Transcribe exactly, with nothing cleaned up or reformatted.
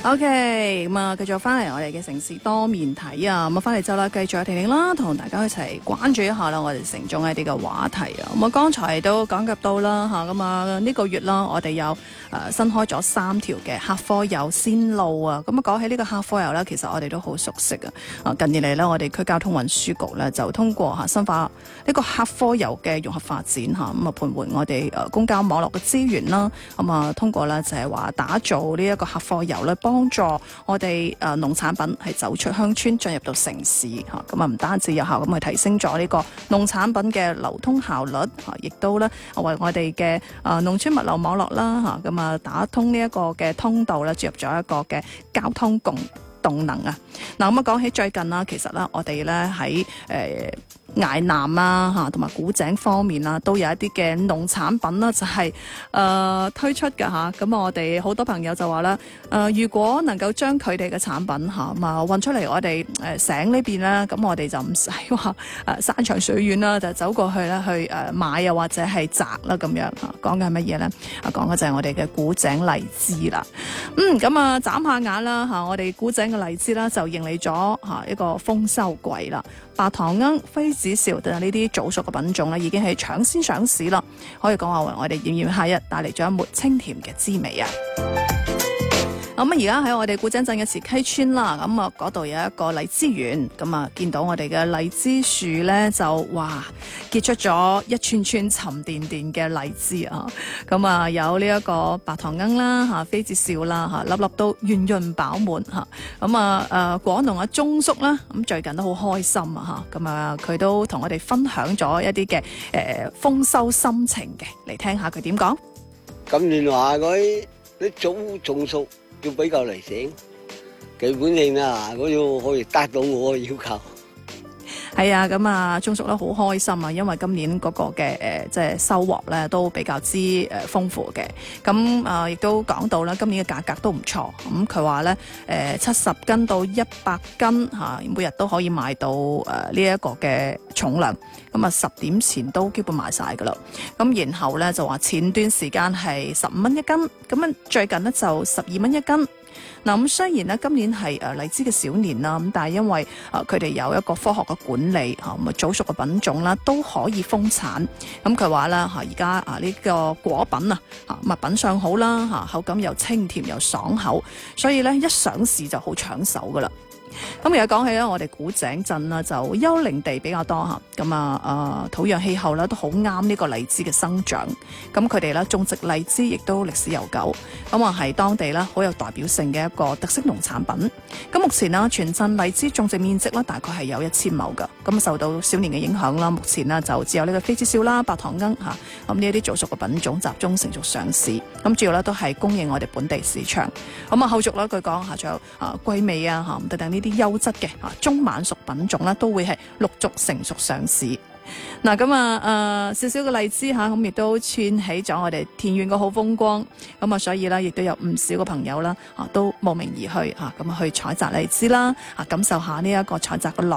OK， 咁啊，繼續翻嚟我哋嘅城市多面睇啊，咁啊翻嚟之後啦，繼續有婷婷啦，同大家一齊關注一下啦，我哋城中一啲嘅話題啊。咁啊，剛才都講及到啦嚇，咁啊呢個月啦，我哋有誒、呃、新開咗三條嘅客貨遊線路啊。咁啊講起呢個客貨遊咧，其實我哋都好熟悉啊。啊近年嚟咧，我哋區交通運輸局咧就通過嚇深化呢個客貨遊嘅融合發展嚇，咁啊盤活我哋誒公交網絡嘅資源啦。咁啊通過咧就係話打造呢一個客貨遊咧，幫助我哋誒農產品係走出鄉村進入到城市嚇，咁啊唔單止有效咁去提升咗呢個農產品嘅流通效率嚇，亦都咧為我哋嘅誒農村物流網絡啦嚇，咁啊打通呢一個嘅通道咧，注入咗一個嘅交通共動能啊！嗱咁啊講起最近啦，其實咧我哋咧喺誒崖南啊嚇，同埋古井方面啦，都有一啲嘅農產品啦，就係、是、誒、呃、推出嘅嚇。咁啊，我哋好多朋友就話啦，誒、呃、如果能夠將佢哋嘅產品嚇咁啊運出嚟，我哋誒省呢邊咧，咁我哋就唔使話誒山長水遠啦，就走過去咧去誒買又或者係摘啦咁樣嚇。講嘅係乜嘢咧？啊講嘅就係我哋嘅古井荔枝啦。嗯，咁啊眨下眼啦嚇，我哋古井嘅荔枝啦就迎嚟咗嚇一個豐收季啦。白糖罌、妃子笑等呢啲早熟嘅品種咧，已經係搶先上市啦。可以講話為我哋炎炎夏日帶嚟咗一抹清甜嘅滋味啊！咁啊，而家喺我哋古井鎮嘅慈溪村啦，咁啊嗰度有一個荔枝園，咁啊見到我哋嘅荔枝樹咧就哇結出咗一串串沉甸甸嘅荔枝啊！咁啊有呢一個白糖罌啦嚇，妃子笑啦嚇，粒粒都圓潤飽滿嚇。咁啊誒果農阿鐘叔啦，咁最近都好開心啊嚇，咁啊佢都同我哋分享咗一啲嘅誒豐收心情嘅，嚟聽下佢點講。 今年話佢啲早種熟。要比較嚟醒，基本性啦，嗰要可以達到我嘅要求。 係啊，咁啊，鐘叔咧好開心啊，因為今年嗰個嘅誒，即係收穫咧都比較之誒豐富嘅。咁啊，亦都講到啦，今年嘅價格都唔錯。咁佢話咧誒七十斤到一百斤嚇，每日都可以賣到誒呢一個嘅重量。咁啊，十點前都基本賣晒噶啦。咁然後咧就話前段時間係十五蚊一斤，咁啊最近呢就十二蚊一斤。嗱咁雖然呢今年係誒荔枝嘅小年啦，咁但係因為誒佢哋有一個科學嘅管理嚇，咁啊早熟嘅品種啦都可以豐產。咁佢話啦嚇，而家啊呢個果品啊嚇物品上好啦嚇，口感又清甜又爽口，所以咧一上市就好搶手噶啦。咁而家講起咧，我哋古井鎮啦就丘陵地比較多嚇，咁啊誒土壤氣候咧都好啱呢個荔枝嘅生長。咁佢哋咧種植荔枝亦都歷史悠久，咁啊係當地咧好有代表性嘅一個特色農產品。咁目前啦，全鎮荔枝種植面積咧大概係有一千畝㗎。咁受到小年嘅影響啦，目前呢就只有呢個妃子笑啦、白糖罌嚇，咁呢一啲早熟嘅品種集中成熟上市。咁主要咧都係供應我哋本地市場。咁啊後續咧據講嚇，仲有啊桂味啊嚇等等呢啲優質嘅嚇中晚熟品種咧，都會係陸續成熟上市。嗱咁啊誒少少嘅荔枝嚇，咁亦都串起咗我哋田園嘅好風光。咁啊，所以咧亦都有唔少嘅朋友啦，啊都慕名而去嚇，咁啊去採摘荔枝啦，啊感受下呢一個採摘嘅樂